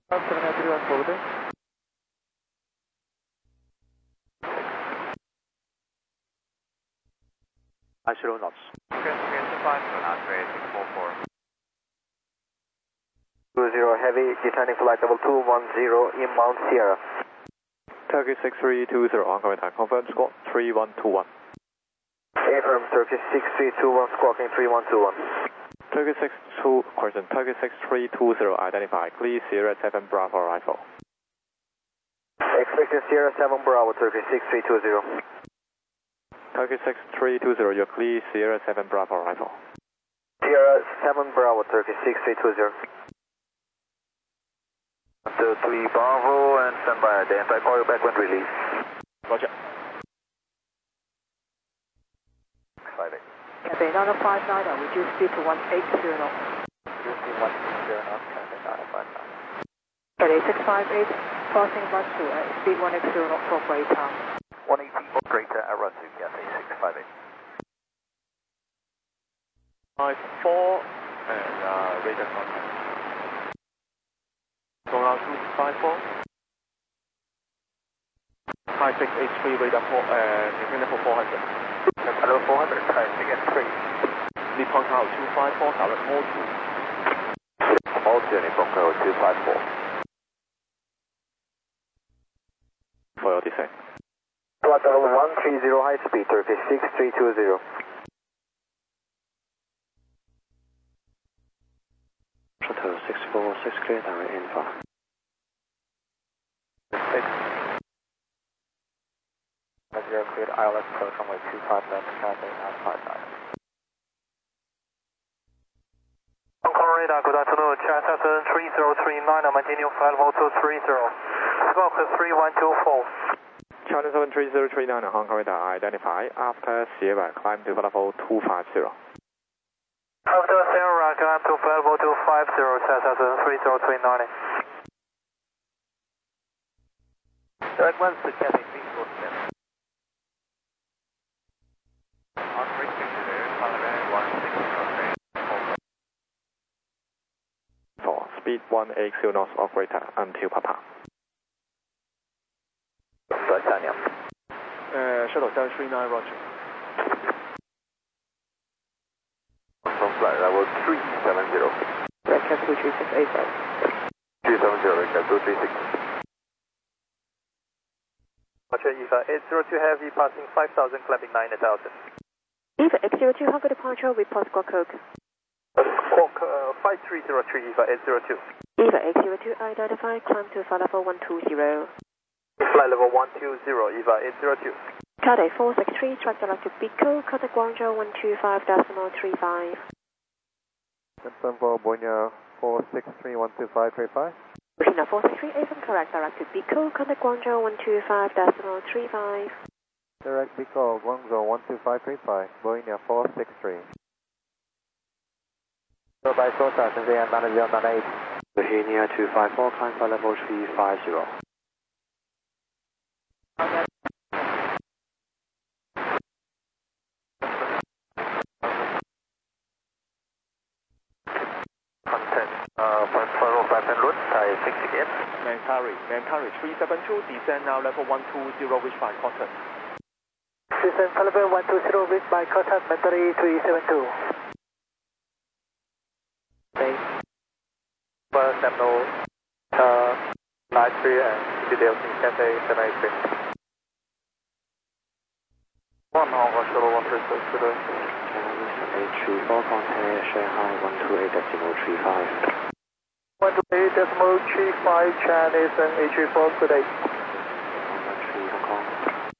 731 forwarding. I 0 knots. Okay, 5, so now 644. 20 heavy, descending flight level 210 inbound Sierra. Turkey 6320, oncoming time, confirm squawk 3121. Affirm, Turkey 6321, squawking 3121. Turkey 62, question, Turkey 6320, identify, clear Sierra 7 Bravo rifle. Expecting Sierra 7 Bravo, Turkey 6320. Turkey 6320, you're clear Sierra 7 Bravo rifle. Sierra 7 Bravo, Turkey 6320. 3 Bravo and stand by identify, call you back when released. Roger. 58. Cathay 959, reduce speed to 180 knots. Reducing 180 knots, Cathay 959. Cathay 658, crossing runway at speed 180 knots for operator. 180 operator at runway, Cathay 658. 54 and radar contact. Going out 254. High 683 radar for maintain level 400. Level 400, taxi at 3. Nippon Tower 254, direct mode 2. Also Nippon Tower 254. For your descent. Flight level 130 high speed, Turkey 6320. Shuttle 646 clear direct info. 6. Zero cleared ILS approach runway 25 left, Cathay 959. Hong Kong radar, good afternoon, China 3039, I'm maintaining flight level 230. Squawk 3124. China 73039, Hong Kong radar, identify, after Sierra, climb to level 250. After Sierra, climb to flight level 250, China 3039. Direct ones to Cathay 347. For speed 180 knots operator until Papa. Titanium. Shuttle 739, roger. From flight level 370. Red Cat 23685. 370, Red Cat 236. Roger, EVA 802 heavy, passing 5,000, climbing 9,000. EVA X02, Hongo departure, report squawk code. Squawk 5303, EVA 802. EVA X02, identify, climb to flight level 120. Flight level 120, EVA 802. Cathay 463, track direct to Pico, contact Guangzhou 125.35. Confirm for Boeing 463-12535. China 463, Avon correct, direct to Pico, contact Guangzhou 125.35. Direct Pico, Guangzhou 12535, Boeing 463. By SOTA, Tanzania 9098. Virginia 254, climb for level 350. Mankari 372, descend now level 120, reach by contact. Descend level 120, reach by contact, Mankari 372. Thanks. First, Samno, Light 3 and details in Cathay 783. 1 Hong Kong Shuttle 136 today. 834, contact Shanghai 128.35. 128.35, Chinese and A34, good day. 113 Hong Kong.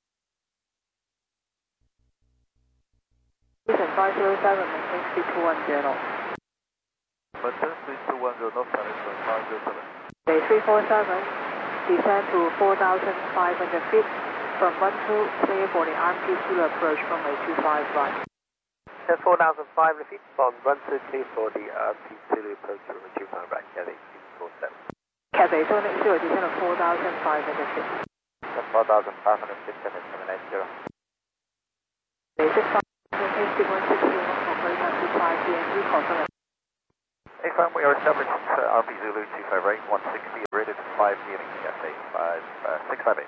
Descend 507, maintain speed 210 knots. Maintain speed 210 knots, Chinese 507. Day 347, descend to 4,500 feet from 12, clear for the RMP Zulu approach runway 25 right. At 4,500 feet from 120 for the RMP Zulu approach runway 25 right, Cathay 647. Cathay 780, descend to 4,500 feet. 4,500 feet, Cathay 780. Day 65, maintain speed 160 knots, operator 25 PNG, confirm. Affirm, we are established RMP Zulu 258, 160. rated 5 healing, Cathay 658.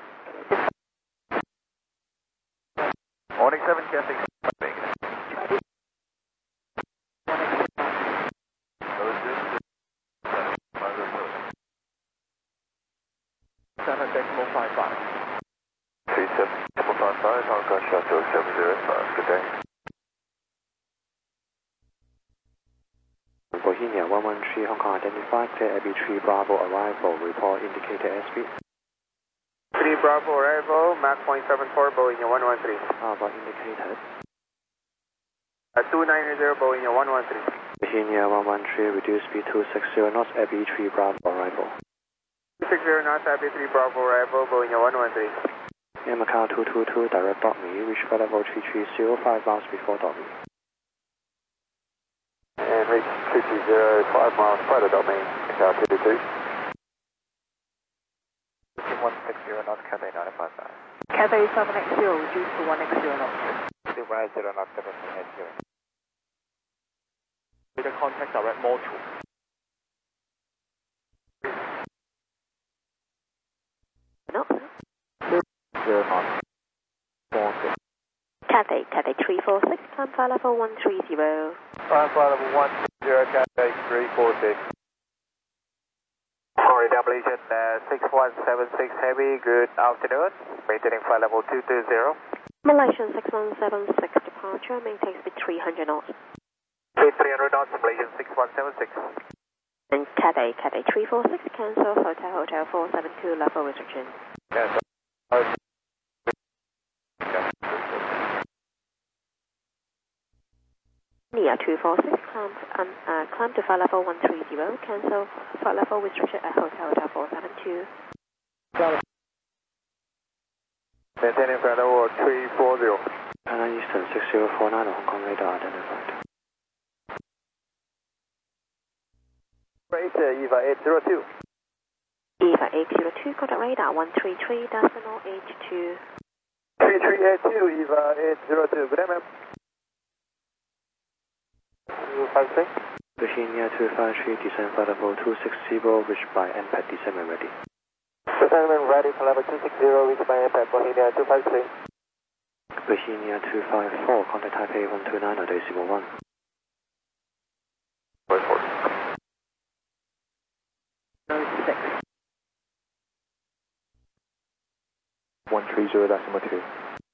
Morning 7, Cathay 658. Seven decimal 55. 3755, Hong Kong Shuttle 705, good day. Bohemia 113 Hong Kong identified, clear AB3 Bravo arrival, report indicator airspeed. 3 Bravo arrival, Mach 0.74, Bohemia 113. How about indicated? 290, Bohemia 113. Bohemia 113, reduce speed 260 knots, AB3 Bravo arrival. 260 knots, AB3 Bravo arrival, Bohemia 113. Air Macau 222, direct dot me, reach flight level 330, 5 miles before dot me. And reach 220, 5 miles further dot me, Macau 222. 160 knots, Cathay 959. Cathay 7X0, reduce to 1X0 knots. 0 knots, Cathay head here. With the contact direct mode 2. No. 0 knots. 46. Cathay 346, climb flight level 130. Climb flight level 130, Cathay 346. Sorry, Double-Agent 6176 Heavy, good afternoon. Maintaining flight level 220. Malaysian 6176 departure, maintain speed 300 knots. Speed 300 knots, Malaysian 6176. And Cathay 346, cancel, Hotel 472, level restriction. Cancel. Nia 246, climb to flight level 130, cancel flight level restriction at Hotel 472. Maintaining flight level 340. China Eastern 6049, Hong Kong radar identified. Right, EVA 802. EVA 802, contact radar 133.82. 3382, EVA 802, good day, ma'am. 253. Bohemia 253, descend flight level 260, reached by NPAD, descendment ready. Descendment ready for level 260, reach by impact, Bohemia 253. Bohemia 254, contact Taipei 129.1. 130.2.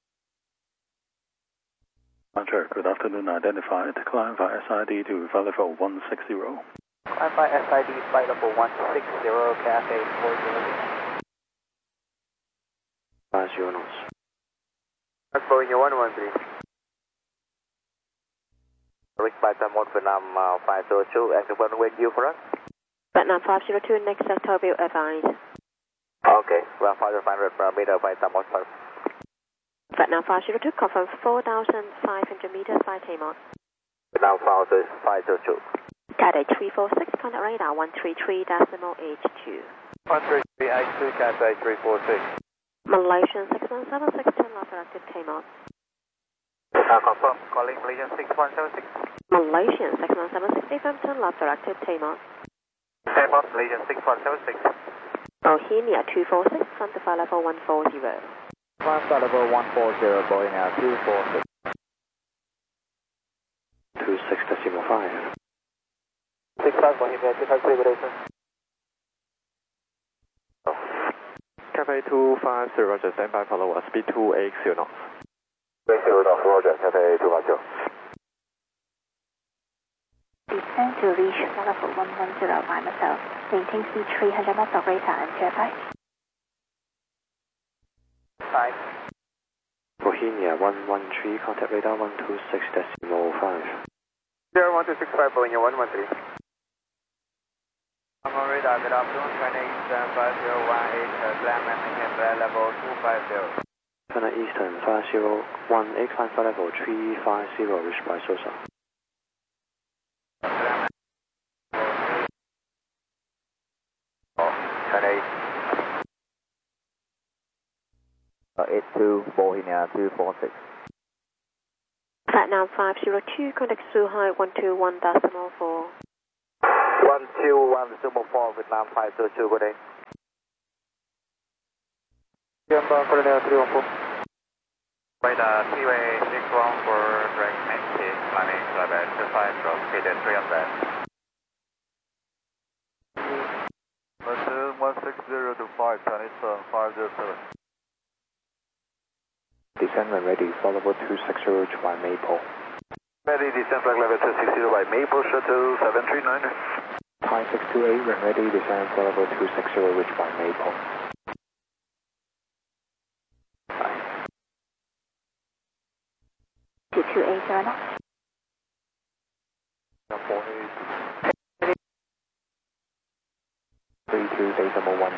Roger, good afternoon, identified. Climb via SID to flight level 160. Climb by SID flight level 160, Cathay 400. 50 knots. That's Bohemia 113. Reach by Samon Vietnam 502, active runway due for us. Vietnam 502, next sector will advise. Okay, around 500 meter by Samon. Vietnam 502, confirm 4,500 meters by Taymont. Vietnam 502. Cathay 346, contact radar 133.82. 13382, Cathay 346. Malaysian 6176, 10 left directed Taymont. Confirm, calling Malaysian 6176. Malaysian 6176, FM 10 left directed Taymont. Taymont, Malaysian 6176. Bohemia 246, climb to flight level 140. Climb flight level 140, Bohemia 246. 26.5. 65 Bohemia 253, good day, sir. Cathay 250, Roger, stand by, follow us, speed 280 knots. 280 knots, Roger, Cathay 250. Descend to reach flight level 110 by myself. Maintain speed 300 knots of radar and certified. 5. Bohemia 113, contact radar 126.5. 01265, Bohemia 113. I'm on radar, good afternoon, China Eastern 5018, climb and maintain flight level 250. China Eastern 5018, climb flight level 350, reached by Sosa. China East. 82, Bohemia 246. Vietnam 502, contact Suhai 121.4. 121.4, Vietnam 502, good day. Korea 314. Radar Seaway 614, direct 90, climbing level 25, speed 300. Listen 160 to 5, Chinese 507. Descend when ready, flight level 260 by Maple. Ready, descend flight level 260 by Maple, shuttle 739. Thai 628 when ready, descend flight level 260 reach by Maple. 280 knots. 32 decimal 15.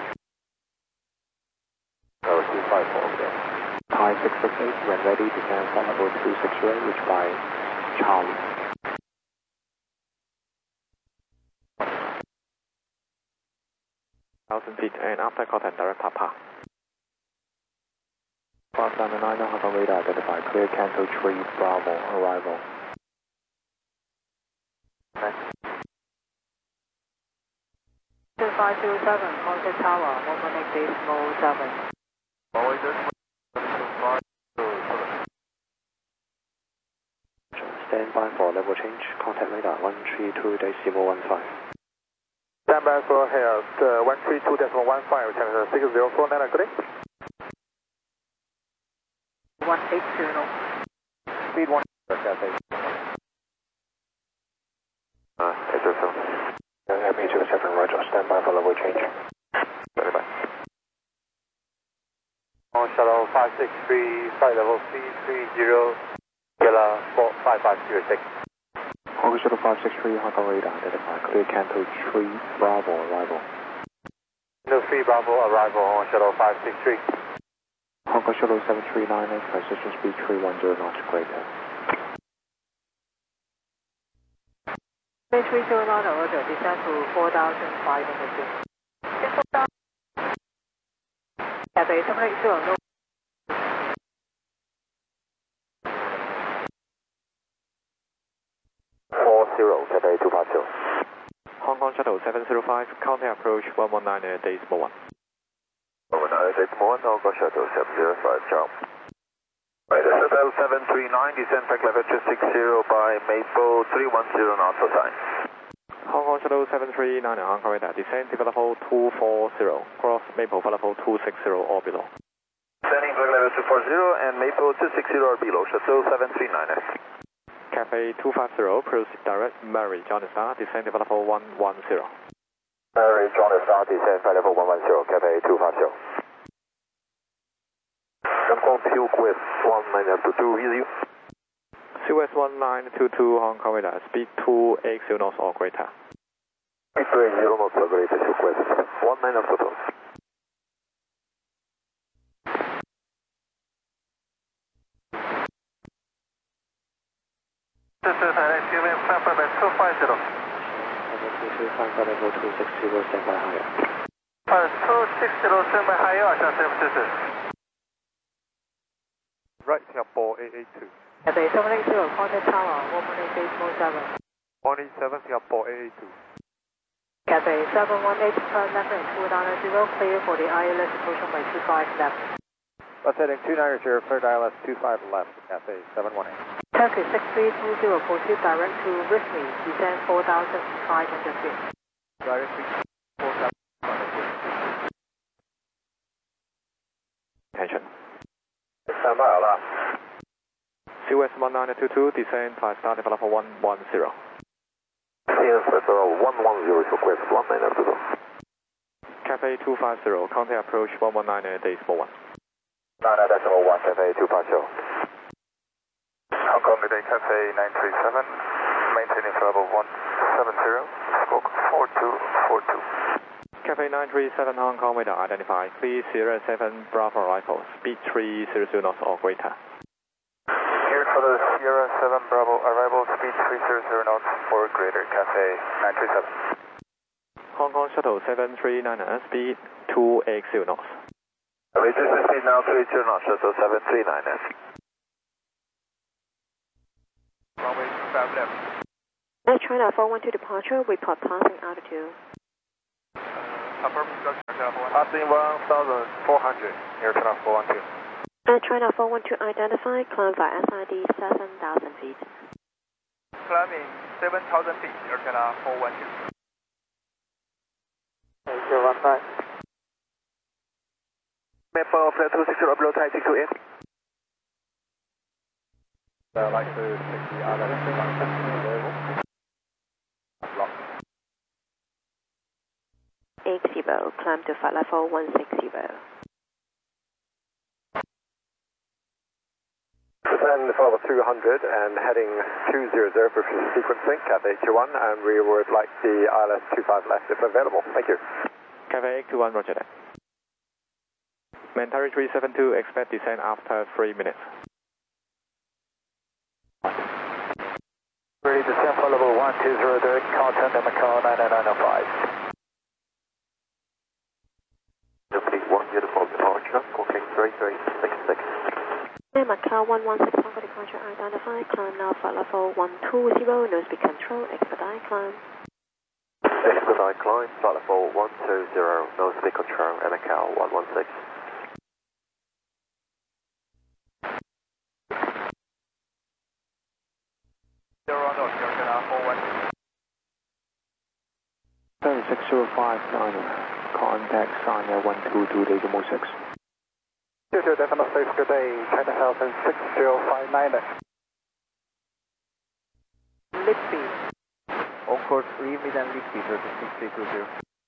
Oh, 254, okay. Thai 668 when ready, descend flight level 260 reach by Charlie. feet and after contact direct Papa. 579 Hong Kong radar identified, clear cancel 3 Bravo arrival. 2507, contact tower, 118.7. Stand by for level change, contact radar 132.15. Stand by for head 132.15, channel 604, Nana, good day. 180 knots. Speed 1, Cafe. ME27, roger, stand by for level change. Very bye. On shuttle 563, flight level 330, Gila 45506. Hong Kong Shuttle 563, Hong Kong radar identified, clear cancel 3 Bravo arrival. No 3 Bravo arrival on shuttle 563. Hong Kong Shuttle 7398, transition speed 310 knots greater. 330 roger, descend to 4,500 feet. Cathay 780, no. Cathay 250. Hong Kong Shuttle 705, contact approach 119 at decimal 1. 119 decimal 1, Hong Kong Shuttle 705, ciao. Right, SFL 739, descend flight level 260 by Maple 310 knots for sign. Hong Kong Shuttle 739 Hong Kong radar, descend to level 240, cross Maple for level 260 or below. Descending flight level 240 and Maple 260 or below, shuttle 739. Cafe 250, proceed direct Mary John Star, descend to level 110. Mary John Star, descend flight level 110, Cafe 250. Confirm fuel with 1922 with you. COS 1922 Hong Kong radar, speed 280 knots or greater. Speed 280 knots or greater, Quest 1922. This is Human Pepper 250. 722, level 260, stand by higher. 260, stand by higher, this is. Right, Singapore 882. Cathay 780, contact tower, 118.7. Morning 7, Singapore 882. Cathay 718, turn left and 290, clear for the ILS approaching by 25 left. Bus heading 290, clear ILS 25 left, Cathay 718. Turkey 6320, proceed direct to Whitney, descend 4,500 feet. Direct 4,500 feet. Attention. Stand by, alarm. COS 1922, descend 5 star developer 110. CS 110 is request 1922. Cafe 250, contact approach 119 at decimal 1. 19.1, Cafe 250. Hong Kong Day Cafe 937, maintaining level 170, stroke 4242. Cafe 937 Hong Kong radar identified, clear Sierra 7 Bravo arrival, speed 300 knots or greater. Here for the Sierra 7 Bravo arrival, speed 300 knots or greater, Cafe 937. Hong Kong Shuttle 739, speed 280 knots. Reduce the speed now 32 knots, Shuttle 739. Runway 25 left. Air China 412 departure, report passing altitude. Confirm instruction. Passing 1,400, near turn off 412. China 412 identified, climb via SID 7,000 feet. Climbing 7,000 feet, near turn off 412. 015. Maple flight 260 upload Thai 628. I'd like to take the ILS 257 available. Block. 80, climb to flight level 160. Descend for 200 and heading 200 for sequencing, Cathay 81, and we would like the ILS 25 left if available. Thank you. Cathay 821, roger that. Mentari 372, expect descent after 3 minutes. Ready to descend for level 120 direct contact at Macau 99905. Complete 1 uniform departure, booking 3366. Macau 116 Tango departure identified, climb now flight level 120, nose speed control, expedite climb. Expedite climb, flight level 120, nose speed control, and Macau 116. Turn 6059, contact Sanya 122.6. 22 decimal 6, good day, China Southern 6059. Lift speed. On course, limit and lift speed, 6320.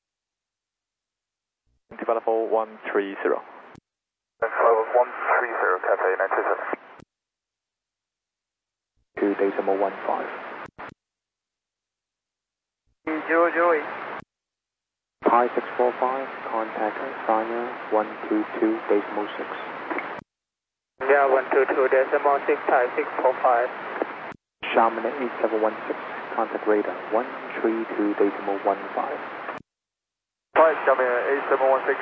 Into level 130. Level 130, Cathay 927. 2.15. 008. Thai 645, contact Sanya 122.6. Yeah, 122.6, Thai 645. Shaman 8716, contact radar 132.15. Thai Xiaomi 8716.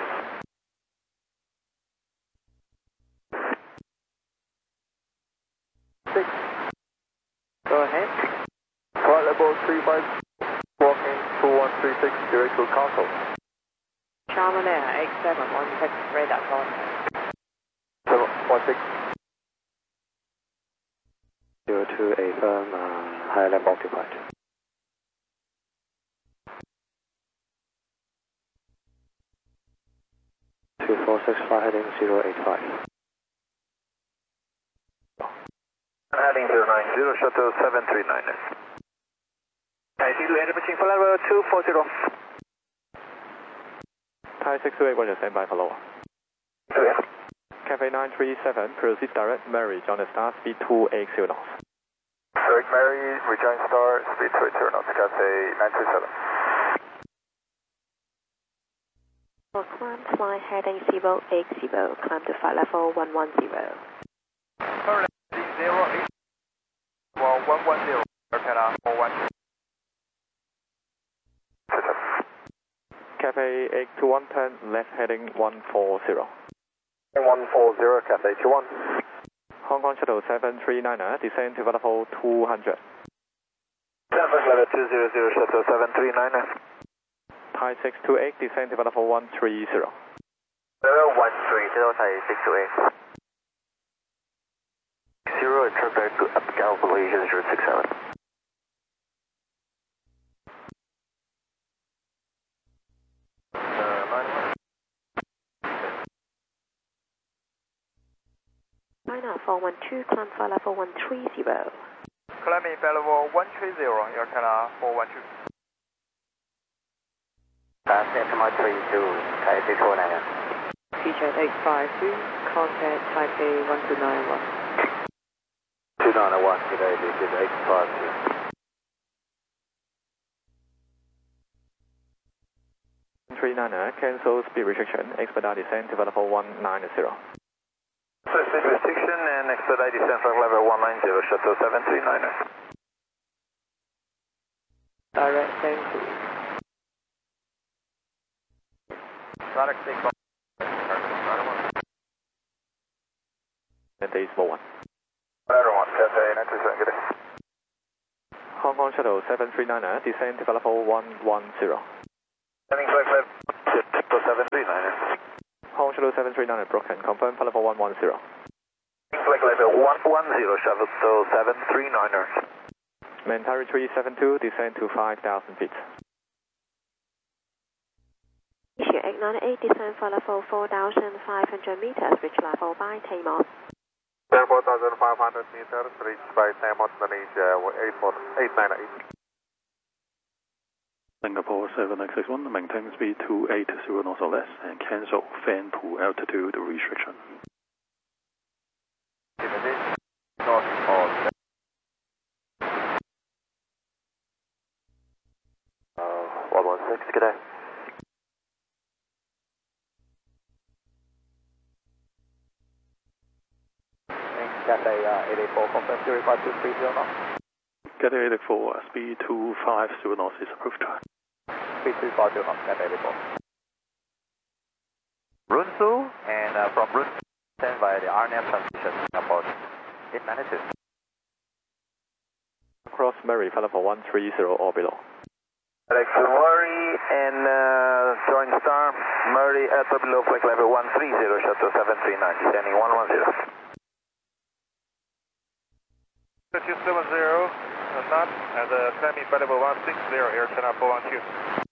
Go ahead. Flight level 35, walking 2136, direct to console. Charman Air 8716, radar contact. 716. 02, affirm, high lap occupied. Flight heading 085. Heading 090, shuttle 739. I see land approaching for level 240. Thai 628, roger, stand by for lower. Cathay 937, proceed direct Mary, John Star, speed 280 knots. Direct Mary, rejoin Star, speed 280 knots, Cathay 937. For climb, fly heading 080, climb to flight level 110. Currently 08. Well, 110, antenna 412. Cathay 821, turn left heading 140. 140, Cathay 21. Hong Kong Shuttle 739, descend to level 200. Level 200, shuttle 739. Thai 628, descend to level 130. Level 130, Thai 628. 0, interpret to up calculation 067. China 412, climb flight level 130. Climbing flight level 130, your antenna 412. SMI 32, Thai 649. PJ 852, contact Taipei 1291. 291, today this is 852. 39, cancel speed restriction, expedite descent to level 190. Speed restriction and expedite descent from level 190, shuttle 739. Direct, thank you. Direct take And there is more one. Everyone, Cathay 927, good day. Hong Kong Shuttle 739, descend to level 110. Landing flight left. 739er. Hong Shuttle 739 broken. Confirm flight level 110. Flight level 110, Shuttle 739er. Main tower 372, descend to 5,000 feet. Issue 898, descend for level 4,500 meters, reach level by TAMOS. 4,500 meters, reached by TAMOS, Malaysia 898. Singapore 7X61, maintain speed 280 knots or less and cancel fan pool altitude restriction. North of 116, good day. Cathay 884, confirm 05230 knots. Cathay 84, speed 250 knots is approved. Speed 250 knots, Cathay 84. Runsu, and from Runsu, stand by the RNAV transition, Singapore 892. Cross Murray, flight level 130 or below. Alex Murray and join star, Murray at or below flight level 130, shuttle 739, descending 110. 270, not at the climbing flight level 160, Air China 412.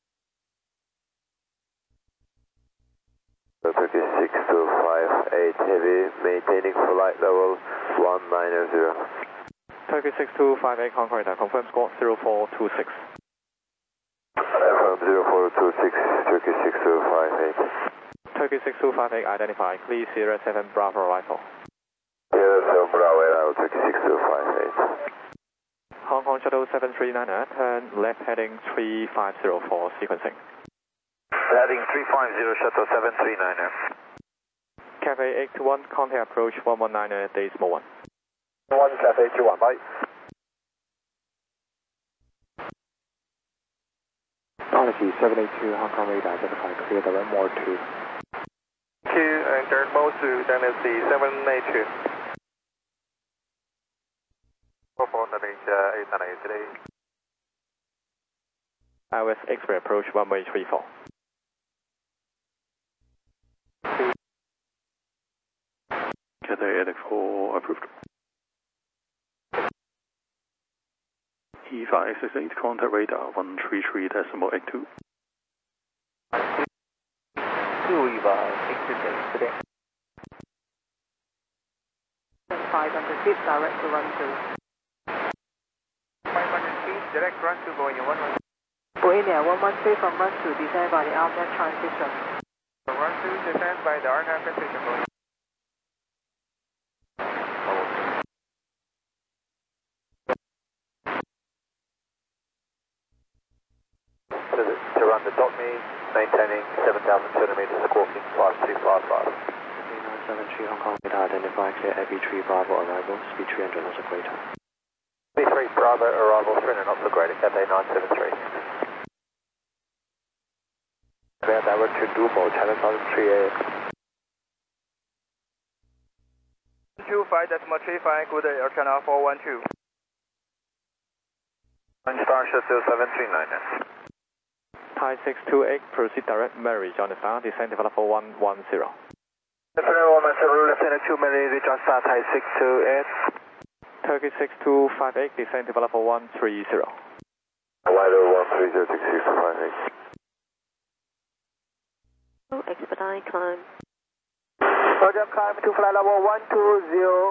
Turkey 6258 heavy, maintaining flight level 190. Turkey 6258 Hong Kong radar, confirm squawk 0426. From 0426, Turkey 6258. Turkey 6258 identified, please Sierra 7 Bravo arrival. Sierra 7 Bravo arrival, Turkey 6258. Hong Kong Shuttle 739er, turn left heading 350 for sequencing. Heading 350, Shuttle 739er. Cathay 821, contact approach 119er, decimal 1. 1 Cathay 821, bye. Quality 782 Hong Kong radar identified, clear the runway 2. 2 and turn mode to Dynasty 782. 44 Malaysia 898 today. IOS X-ray approach runway 34. Cathay 84 approved. E568 contact radar 133.82. 2 EVA 828 today. 500 feet, direct to run to. 500 feet, direct run to Boeing 113. Bohemia 113 from run to, descend by the RNAV transition. Run to, descend by the RNAV transition, Boeing. To run the dot me, maintaining 7,200 meters, squawking 5255. 3973 Hong Kong radar identified, clear AB3 Bravo arrival, speed 300 knots or greater. B3 Bravo arrival, 300 knots or greater, Cathay 973. Clear direct to Dumo, China 1003A. 25.35, good Air China 412. Star Shuttle 739. Thai 628, proceed direct Mary, John Star, descend to level 110. Lieutenant 2 Mary, John Star, Thai 628. Turkey 6258, descend to level 130. Wider 130, 6658. Expedite climb. Roger, climb to flight level 120.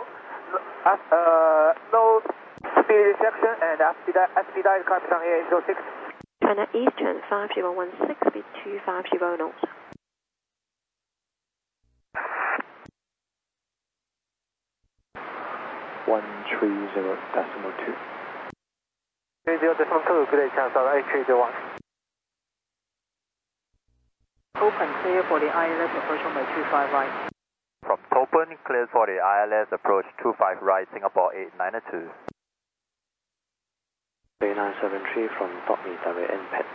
No speed restriction and expedite climb down here 806. China Eastern 5016, speed 250 knots. 130.2. 30.2, good day, cancel 8301. Open, clear for the ILS approach runway 25 right. From Topen, cleared for the ILS approach 25 right, Singapore 892. 3973 from dot me direct impact.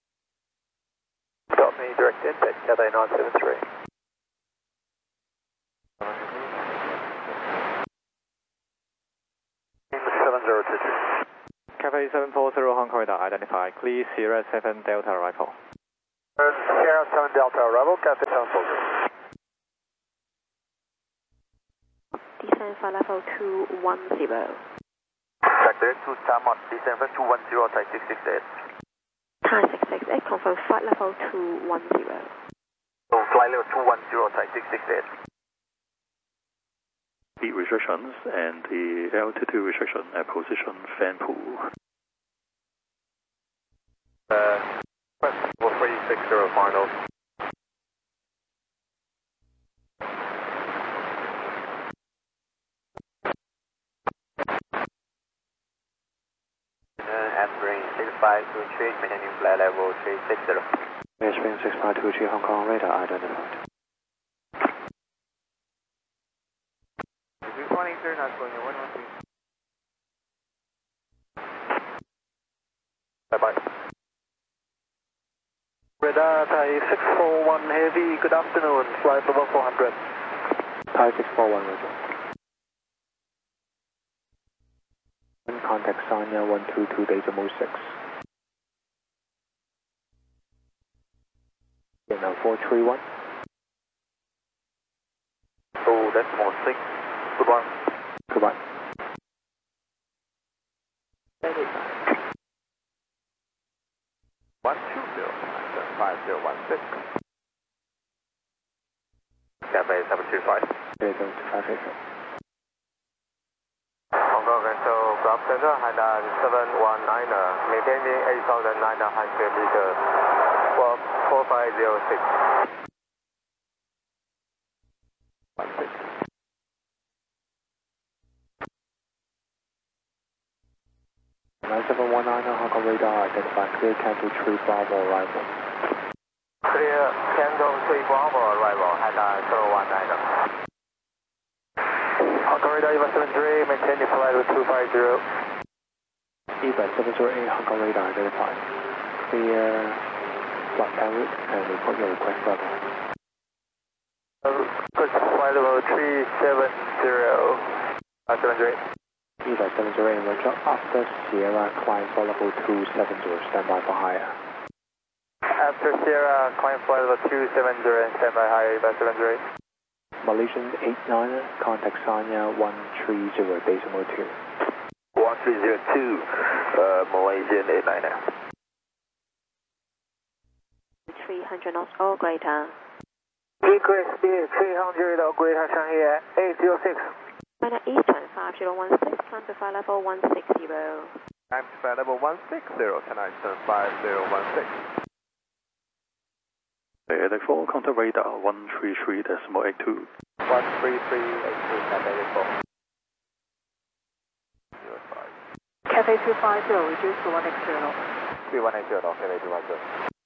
Dot me direct impact, Cathay 973. Cathay 740 Hong Kong radar identified, clear Sierra 7 Delta arrival. Sierra 7 Delta Delta arrival, Cathay 740. Descend flight level 210. Factor 2 Tamot, descend for 210, type 668. Thai 668, confirm flight level 210. So flight level 210, type 668. Speed restrictions and the altitude restriction at position fan pool. 360 final. Aspirin 6523, maintaining flight level 360. Airspring 6523 Hong Kong radar identified. Good morning, sir. Not going to 113. Bye-bye. Radar Thai 641 Heavy, good afternoon, flight level 400. Thai 641 radar. Contact Sanya 122.6. Now 431. Oh, that's more 6. Goodbye. Goodbye. 120, 5016. Cathay 735. Okay, go to 585. Hong Kong Control, Grab Center, Hainan 719er, maintaining 8,900 meters, 4506. 9719 Hong Kong radar identified. Clear Canto 3 Bravo arrival. Clear, Canto 3 Bravo arrival, Hainan 719er. Hong Kong radar EVA 73, maintaining flight level 250. EVA 708 Hong Kong radar identified. Clear flight en route and report your request level. Flight level 370, 738. EVA 708 Roger. After Sierra, climb for level 270, standby for higher. After Sierra, climb flight level 270 and standby higher, EVA 738. Malaysian 89er, contact Sanya 130, decimal 2. 1302, Malaysian 89er. 300 knots or greater. Decrease speed 300 or greater, Shanghai 806. China Eastern 5016, climb to flight level 160. I'm flight level 160, tonight 5016. Atlantic 4, contact radar 133.82. 13382, Cathay 4. Cathay 250, reduce to 180. 3180, Cathay 250.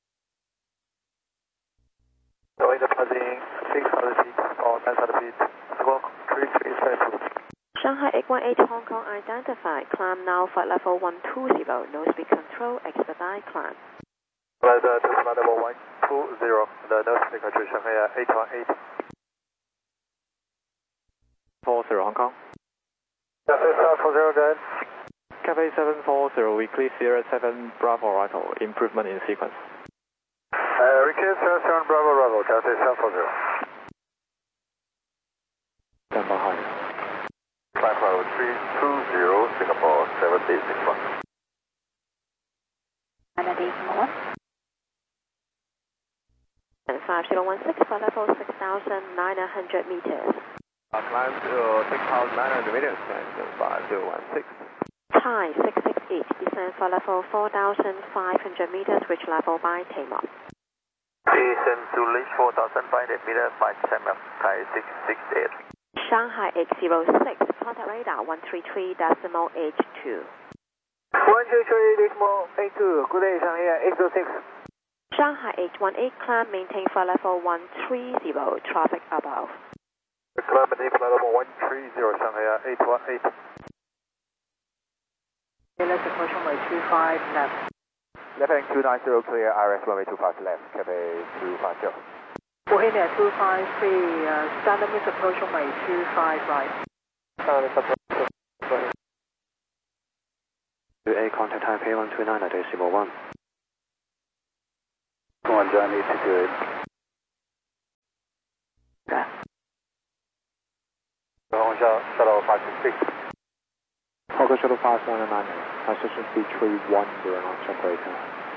Going to passing 600 feet or 900 feet. Squawk 3372. Shanghai 818 Hong Kong identified. Climb now flight level 120. No speed control. Expedite climb. Flight level 120. The nose speed control Shanghai 818. 40 Hong Kong. Cathay 740, go ahead. Cathay 740, we clear Sierra 7 Bravo arrival. Improvement in sequence. Request Sierra 7 Bravo arrival, Cathay 740. Standby higher. Flight level 320, Singapore 7061. China decimal 1. And 5016, flight level 6,900 meters. Climb to 6,900 meters and 5016. Thai 668, descend flight level 4,500 meters, reach level by takeoff. Descend to reach 4,500 meters by takeoff, Thai 668. Shanghai 806, contact radar 133.82. 133.82, good day, Shanghai 806. Shanghai 818, climb, maintain flight level 130, traffic above. Climb maintain flight level 130, Shanghai 818. Let's approach runway 25 left. Left heading 290, clear RS runway 25 left, Cathay 250. Bohemia 253, standard miss approach runway 25 right. A contact Taipei 129 at decimal 1. Go on, John, 8 to good. Shuttle 563. Hong Shuttle 599, transition speed 310 knots or greater.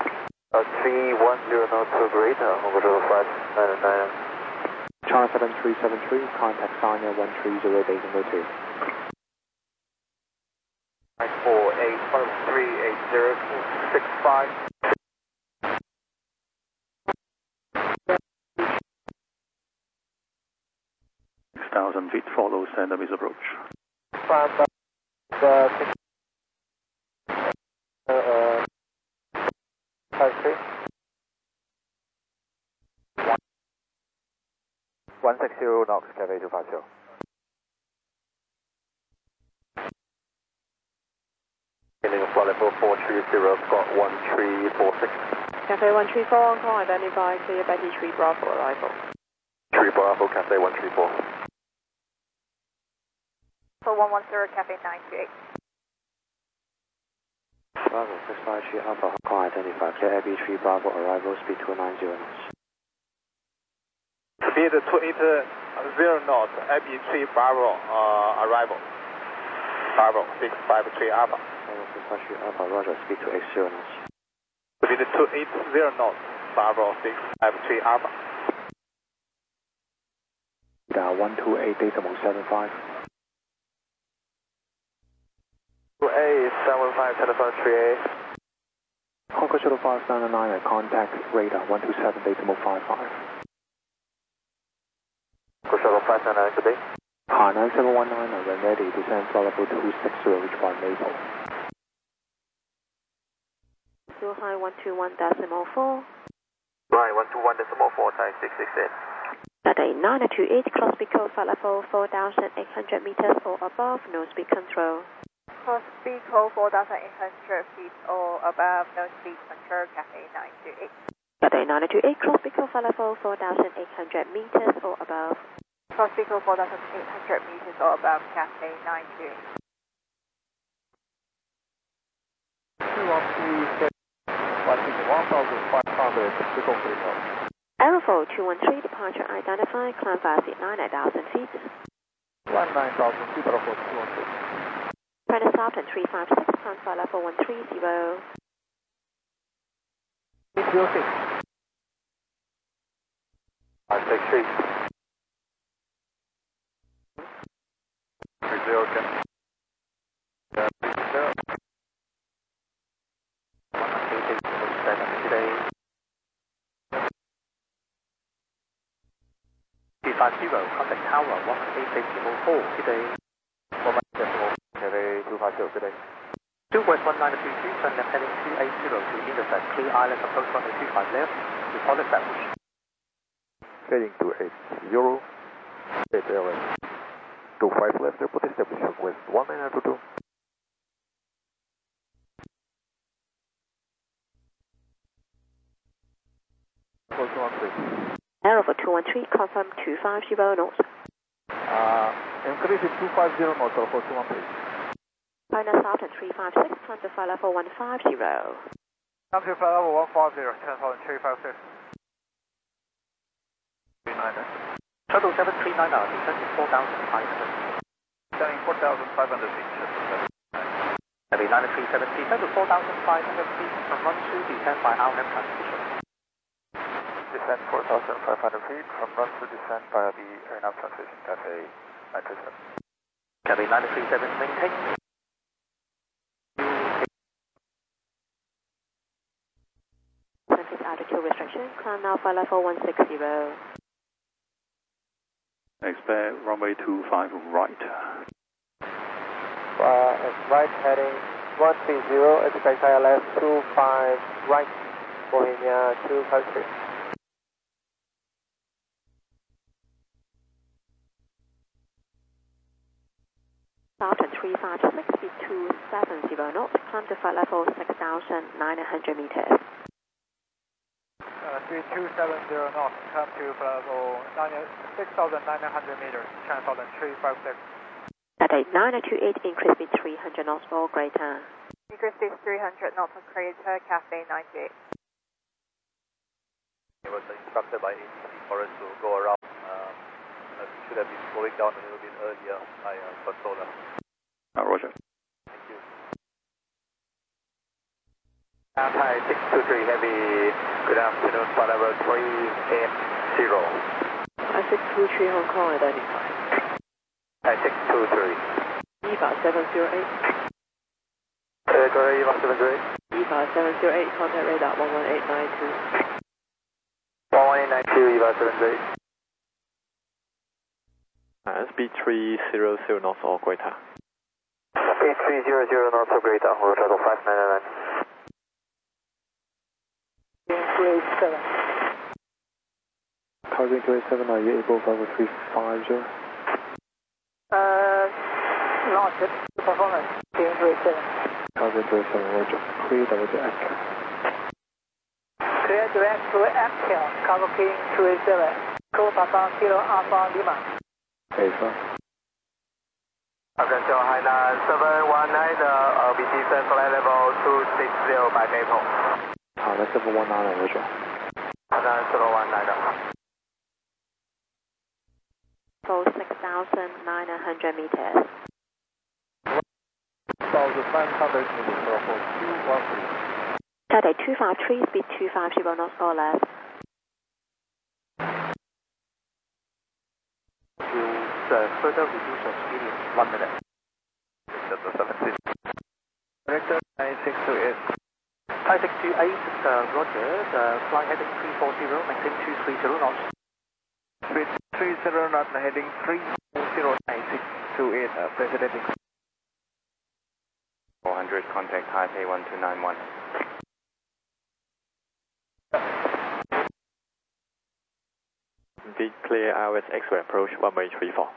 310 knots or greater, Hong Shuttle 599. China 7373, contact Sanya 130.2. 948138065. 6,000 feet, follow Sandwich approach. 160 knots, Cafe 250. Flight level 430, Scott 1346. Cafe 134, Encore, identify clear Betty 3 Bravo arrival. 3 Bravo, Cafe 134. For 110, Cafe 928. Bravo 653 Alpha, Hong Kong, identify clear Abbey 3 Bravo arrival, speed 290 knots. Speed 280 knots, Abbey 3 Bravo arrival. Bravo 653 Alpha. Bravo 653 Alpha, Roger, speed 280 knots. Speed 280 knots, Bravo 653 Alpha. 128.75. 2875, telephone 3A. Hong Kong Shuttle 599, contact radar 127.55. Shuttle 599, good day. Hi, 9719, when ready, descend flight level 260, reach by Maple. High 121.4. Right, 121.4, Thai 668. Saturday 928, cross speed code flight level 4,800 meters or above, no speed control. Cross speed code 4,800 feet or above, no speed control, Cafe 928. Saturday 928, cross speed code flight level 4,800 meters or above. Cross speed code 4,800 meters or above, Cafe 928. 213, 1,500, triple freedom. Aerofoil 213, departure identified, climb via seat 9 at 1,000 feet. 19,000 feet, Aerofoil 213. Prentice Southern 356, climb flight level 130. 806. 563. 30, okay. 250, contact tower 188.4, good day. 110, Cafe 250, good day. 2 West 1932, turn left heading 280 to intercept clear island approach runway 25 left, report established. Heading 280, 8 LS. 25 left, report established, West 1922. Aerofoil 213, confirm 250 knots. Increase it 250 knots, Aerofoil 213. Prentice Southern 356, climb to flight level 150. Come to flight level 150, 10,356. 39. Shuttle 739, descending 4,500. Descending 4,500 feet. Heavy 937, descend to 4,500 feet from run to descend by RNM transmission. Descend 4,500 feet from run to descend via the RNM transmission. Cafe 937. Cafe 937, maintain. Surface altitude restriction, climb now flight level 160. Expect runway 25 right. Right heading 130, expect ILS 25 right, Bohemia 253. Southern 356, speed 270 knots, climb to flight level 6,900 meters. 3270 knots, come to flight level 6,900 meters, channel 356. Saturday 928, increase speed 300 knots or greater. Increase speed 300 knots or greater, Cafe 98. It was instructed by ATC for us to go around should have been slowing down a little bit earlier by controller. Roger. Thank you. Thai 623 Heavy, good afternoon, flight level 380. 623 Hong Kong identified. Thai 623. EVA 708. Correct, EVA 708. EVA 708, contact radar 11892. 11892, EVA 708. Speed 300 knots or greater. Speed 300 knots or greater, Honolulu Shuttle 599. 287. Calgary 287, are you able for 350? Not good performance. 287. Calgary 287, Roger. Clear direct to Echo. Clear direct to Echo, Cargo King 287. Go Papa Kilo Alpha Lima. Ava. Attention, Hainan 719, be descent flight level 260 by Maple. Hainan 719, Roger. Hainan 719. For 6,900 meters. 1,900 meters for 213. Cathay 253, speed 250 knots or less. Further reduce your speed in 1 minute. That's a 17. Director 9628. Thai 628, Roger, flight heading 340, maintain 230 knots. Speed 30 knots, heading 340, 9628, President. 400, contact Taipei 1291. Indeed, clear ILS X-ray approach 1834.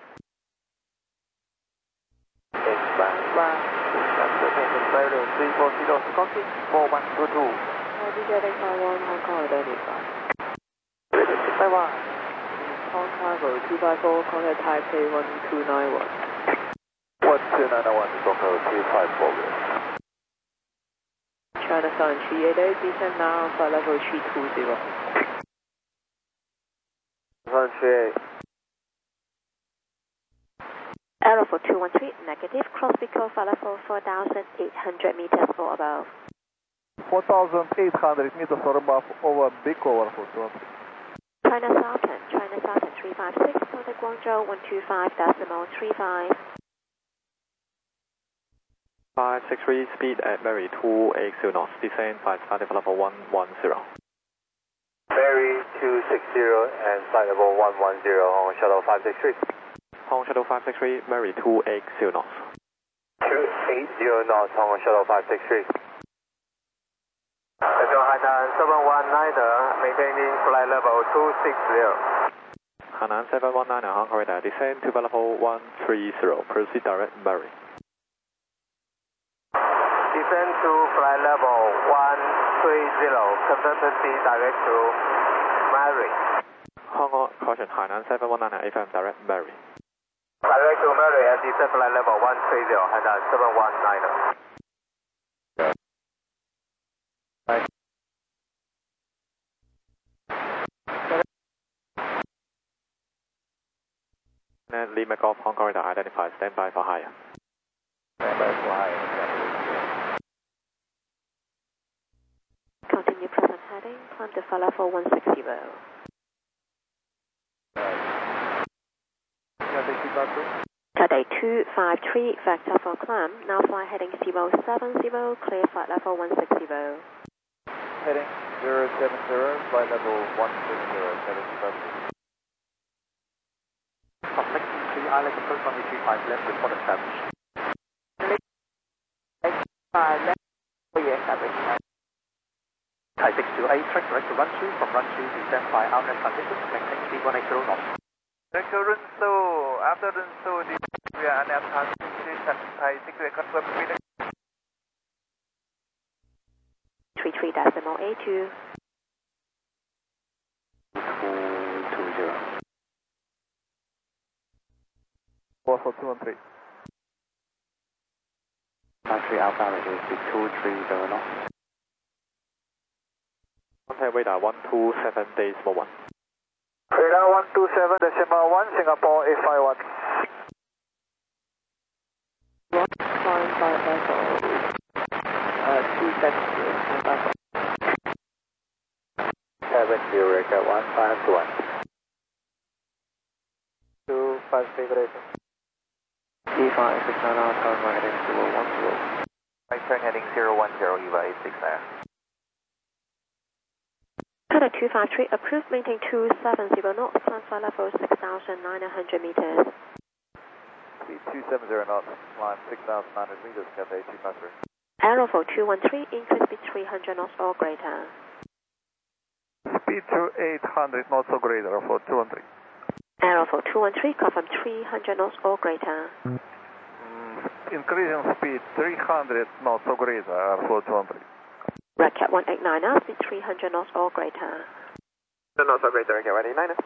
Copy 4122. DJ Taiwan Hong Kong identified. Taiwan. Hong Cargo 254, contact Taipei 1291. 1291, Bronco 254. China Sun 388, descend now, flight level 320. Sun 38. Arrow for 213, negative, cross Pico, flight level 4,800 meters or above. 4,800 meters or above over big over for 213. China Southern 356, contact Guangzhou 125.35. 563, speed at Mary 280 knots, descend flight starting level 110. Mary 260 and flight level 110 on shuttle 563. Hong Shuttle 563, Mary 280 knots. 280 knots on shuttle 563. Attention, Hainan 719, maintaining flight level 260. Hainan 719, Hong Kong radar, descend to level 130, proceed direct Mary. Descend to flight level 130, confirm proceed direct to Mary. Hong Kong, caution, Hainan 719, AFM direct Mary. Direct to Mary and descend flight level 130, Hainan 719. And Lima Golf, Hong Kong radar identified, stand by for higher. Stand by for higher. Continue present heading, climb to flight level 160. Cathay 253, vector for climb, now fly heading 070, clear flight level 160. Heading 070, flight level 160, 75. Subject to island approach 135 left report established. Left, established. Thai 628, track direct to run 2, from run 2 descend by outlet conditions, maintain speed 180 knots. Direct to run 2, after run 2, we are on air station, Thai 628 confirm speed. 33.82. 220. 44213. 53 Alpha Alligator, speed 230 knots. Contact radar 127 days for 1. Radar 127.1 Singapore 851. Climb by level 270. 70 record 151. 253 good evening. D569 turn right heading 010. Right turn heading 010, EVA 869. Qatar 253, approved, maintain 270 knots, climb flight level 6,900 meters. Speed 270 knots, climb 6,900 meters, Cathay 253. Aerofoil 213, increase speed 300 knots or greater. Speed to 800 knots or greater for 213. Aerofoil 213, confirm 300 knots or greater. Increasing speed 300 knots or greater for 213. Red Cat 189, speed 300 knots or greater. 300 knots or greater, Red Cat 189.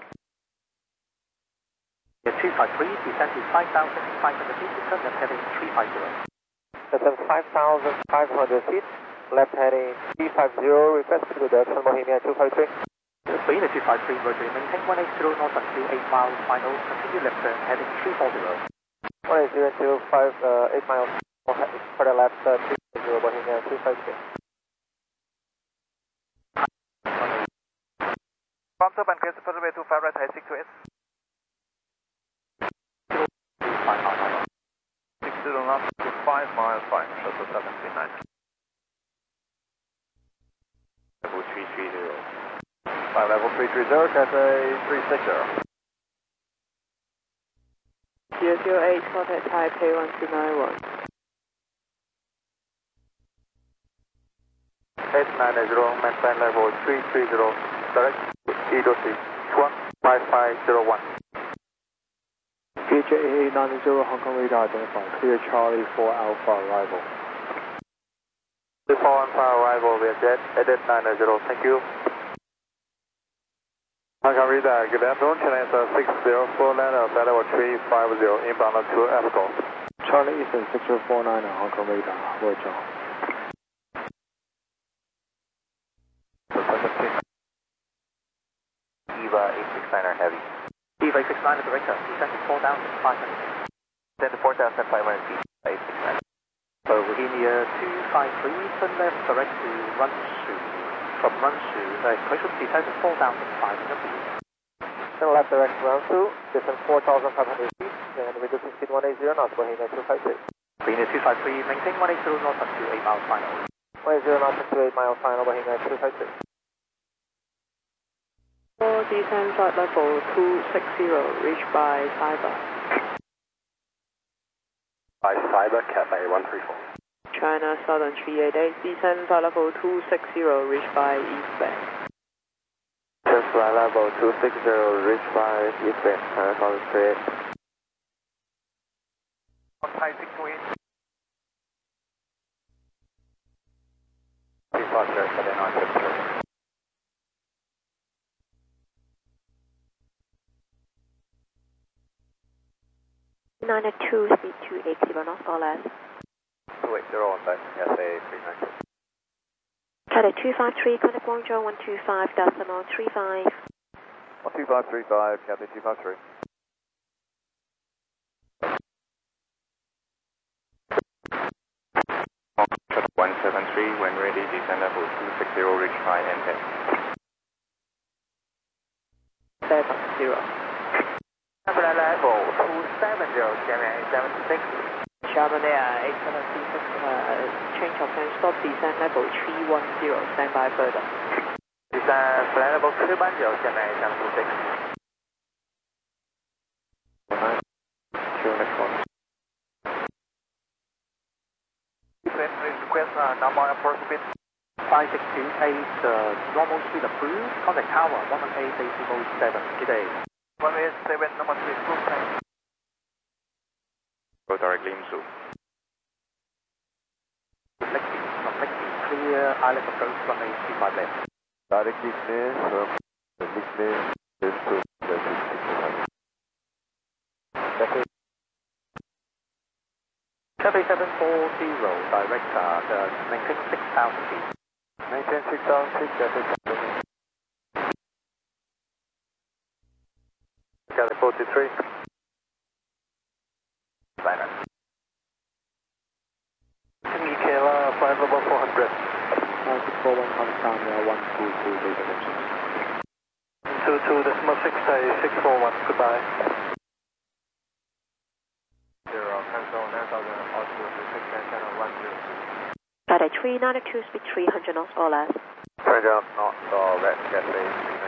253, descend to 5,500 feet, turn left heading 350. Descend 5,500 feet, left heading 350, request to direction Bohemia 253. Bohemia 253, Roger, maintain 180 knots until 8 miles final, continue left turn heading 340. 180 until 8 miles, for the left 350, Bohemia 253. Bumps up and clear the way to 5 right high 6 to 8. 60 knots to 5 miles fine, shuttle 739. Level 330. 5 level 330, Cathay 360. Zero 08, contact Taipei 1291. 890, maintain level 330, direct Edo 615501. DJ 890 Hong Kong radar identified, clear Charlie 4 Alpha arrival. 4 Alpha arrival, we are jet 8890, thank you. Hong Kong radar, good afternoon, China 604 level 350, inbound to Africa. Charlie Eastern 6049 Hong Kong radar, Roger. EVA 869 heavy. EVA 869 director, descend to 4,500. Descend to 4,500 feet, 869. Bohemia 253, turn left direct to Runshu. From Runshu, close to descend to 4,500 feet. Turn left direct Runshu, descend 4,500 feet, and reducing speed 180 knots, Bohemia 253. Bohemia 253, maintain 180 knots until 8 miles final. 180 knots until 8 miles final, Bohemia 253. Descend flight level 260, reached by Cyber. By Cyber, Cathay 134. China Southern 388, descend flight level 260, reached by East Bay. Just flight level 260, reached by East Bay, China Southern 388. On high 6 to 8. 350, Cathay 970. 902, speed 280 knots or less. 280 on back, Cathay 390. Qatar 253, contact Guangzhou 125.35. 12535, Cathay 253. Shuttle 173, when ready, descend level 260, reach high and head. 70. Number level 270, Gemini 76. Sharman Air 876, change of plan, stop, descend level 310, stand by further. Descend flight level 310, Gemini 76. Next one. Request normal approach speed. 5628, normal speed approved. Contact tower 118.7. Good day. 187, normal speed, cruise time. Go directly into. Reflecting clear island approach runway 25 left. Directly clear from the nickname is to the 65. Cathay 740, direct, maintain 6,000 feet. Maintain 6,000 feet, Cathay 740. 43. Liner. Michaela, flight level 400. 641 contact down 122 data mentions. 22.6, 641, goodbye. 0, cancel 9000 altitude 6 channel 10. Friday 392, speed 300 knots or less. 300 knots or less, get the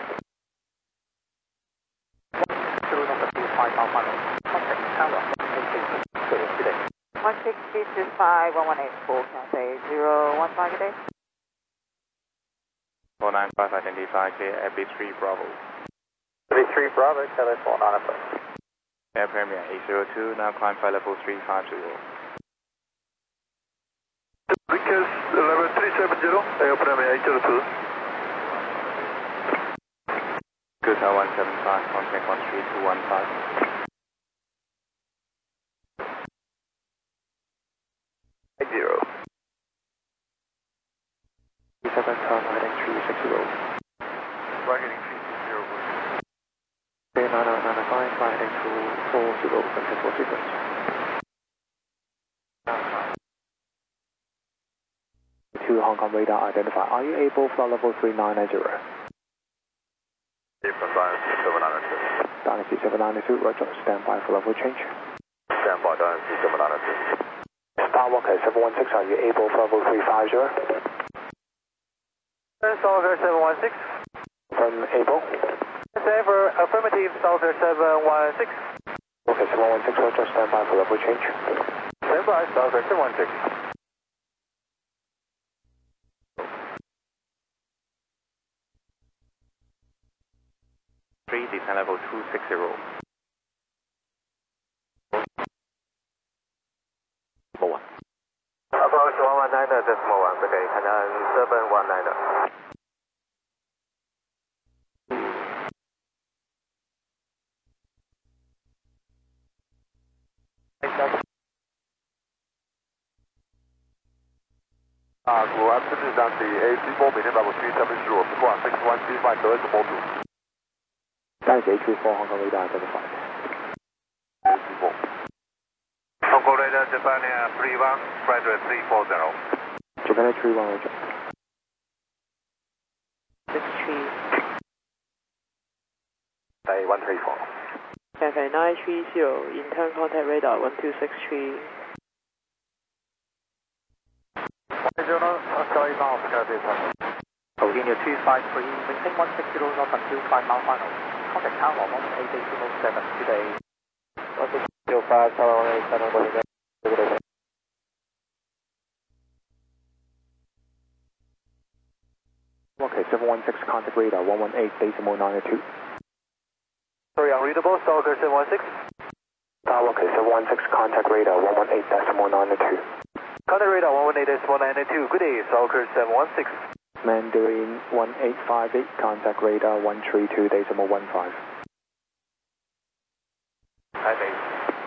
0 knots at 25 mile final. Contact tower, good day. 16025, 1184, can say 015 good day. 495 identify clear AB3 Bravo. AB3 Bravo, Kelly 495. Air Premier 802, now climb flight level 350. Vickers level 370, Air Premier 802. Good 175, contact 13215. 80. 7 heading 360. We're heading 360. Okay, 9995, heading 240, contact for sequence. To Hong Kong radar identify. Are you able flight level 3990? From Dynasty 792. Dynasty 792, roger, standby for level change. Standby Dynasty 792. Skywalker 716, are you able for level 350? Stalker 716. From able? Affirmative, Stalker 716. Okay, 716, roger, standby for level change. Standby, Stalker 716. Descent level 260. Approach 119.1, good day, Canal 719. We'll absolutely down the AC4 meeting level 370, squad 6125, decimal 2. That is A34 Hong Kong radar identified. AC4. Hong Kong radar, Japan Air 31, flight rate 340. Japan Air 31, roger. 63. Hey, 134. Cafe 930, intern contact radar 1263. Continue 253, maintain 160 knots until 5 mile final. Contact tower 180.7, good day. 165, tower 187, good day. Okay, 716 contact radar 118.92. Sorry, unreadable, Stalker 716. Okay, 716 contact radar 118.92. Contact radar 118.92, good day, Stalker 716. Mandarin 1858, contact radar 132.15. Hi, mate.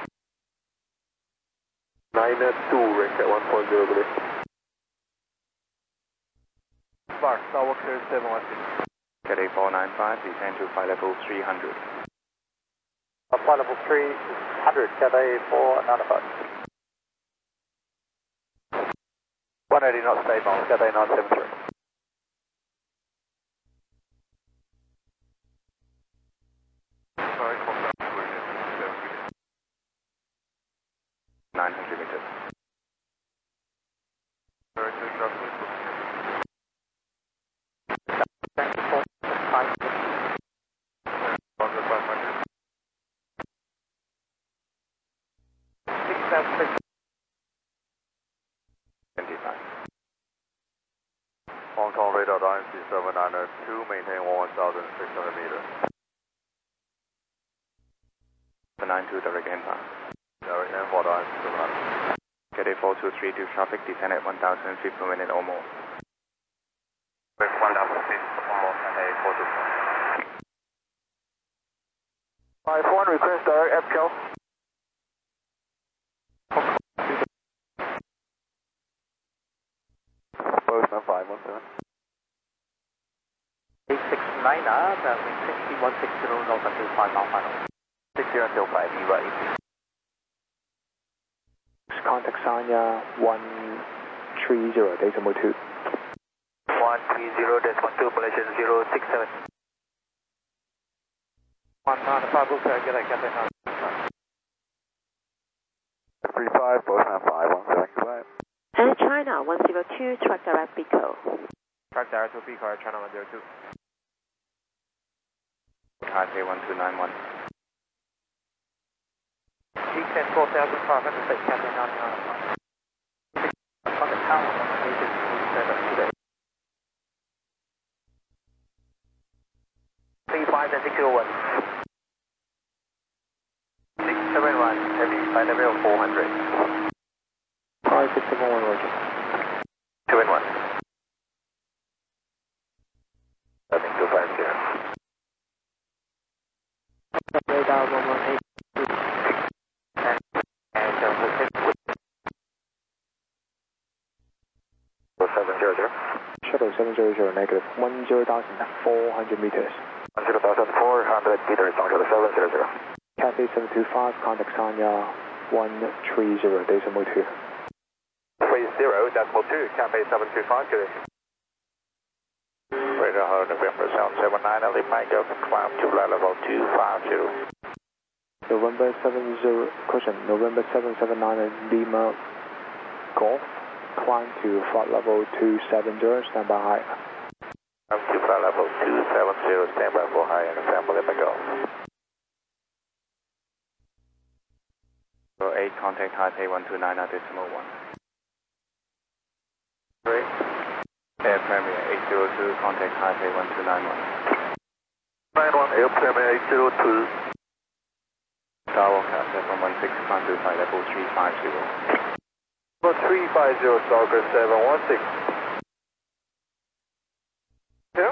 92, range at 1.0, good day. Bar, Stalker 716. Cathay 495, descend to flight level 300. Flight level 300, Cathay 495. 180 knots stable, Cathay 973. Sorry, 900 meters. sorry, Hong Kong radar Dynasty 792, maintain 1,600 meters. 92 direct inbound. Direct inbound Dynasty 792. Cathay 4232 traffic, descend at 1,000 feet per minute or more. With 1,000 feet or more, Cathay 424. 51, request direct FCO. Postman 517. 869, wind 60, 160 knots until 5 mile final. 6 0 until 5, be right. Contact Sanya 130 decimal 2. 130 decimal 2, Malaysian 067. 195, book get a Cathay 35, both 5, 175. Air China 102, track direct Pico. Track direct to Pico, Air China 102. Taipei 1291. G10 4500, take Cathay 995. Contact Tower 187 today. 35 and 601. 671, heavy, flight level 400. 5671 Roger. 2 and 1. Nothing 250. Radar 118. And 700. Shuttle 700 negative 10,400 meters. 10,400 meters on to the 700. Cathay 725, contact Sanya 130 decimal 2. 30 decimal 2, Cathay 725, good. Radar Hollow November 779, LA Mango, climb to flight level 250. November 70, caution, November 779 Lima Golf, climb to flight level 270, stand by high. Climb to flight level 270, stand by for high and family Lima Golf. 08, contact Taipei 129 decimal 1. Great. Air Premier 802, contact Taipei 1291. 91, Air Premier 802. Skywalker 716, climb to flight level 350. Level 350, Stalker 716. Yeah?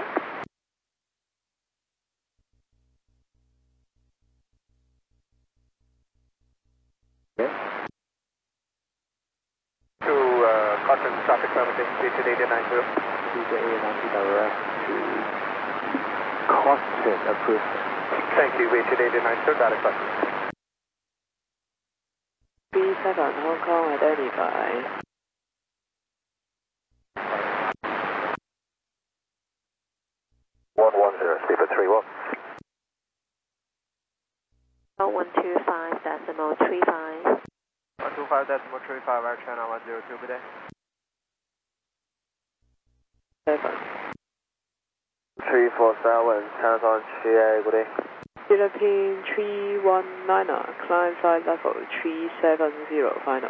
To contact traffic permitting, VTD 890. DJ 890 direct to Costin approved. Thank you, VTD 890, got it, custom. B7 Hong Kong identify. Speed for 31. 125 decimal 35. 125 decimal 35, Air China 102, good day. 7. 347, Canton GA, good day. Philippine 319, climb flight level 370, final.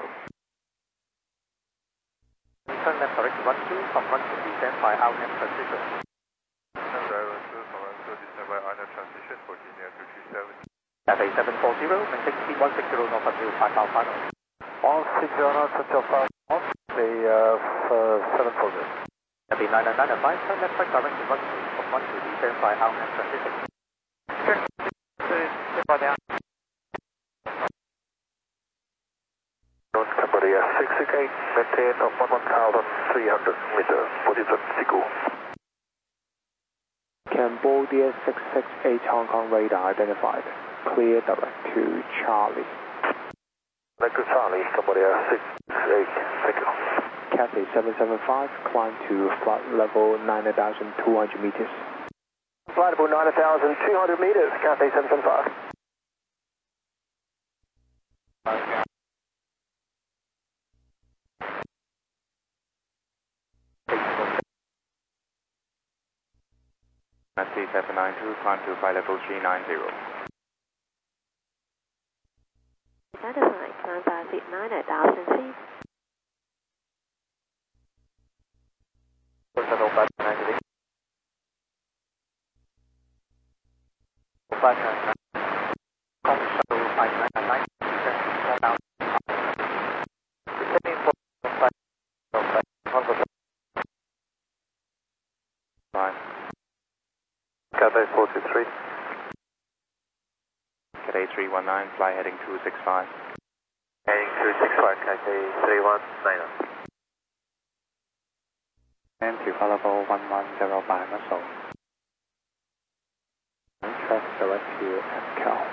Turn left correct 12, from 12 descend by outlet transition. Turn right 12, from 12 descend by outlet transition, 14 near to 370. Cathay 740, maintain speed 160 north until 5 out final. 160 knots until 5 knots, the 740. Cathay 995, turn left right direct to 12, from 12 descend by outlet transition. North Cambodia 668, maintain 1,300 meters, position Siku. Cambodia 668 Hong Kong radar identified. Clear direct to Charlie. Direct to Charlie, Cambodia 668, thank you. Cathay 775, climb to flight level 9,200 meters. Flight level 9,200 meters, Cathay 775. Nancy 792, climb to flight level 390. Identify, climb by 9,000 feet. 599. 599. Kong Shuttle 599. Cathay 423. Cathay 319, fly heading 265. Heading 265, Cathay 3190. And to flight level 1105 Muscle. Track direct to MCAL.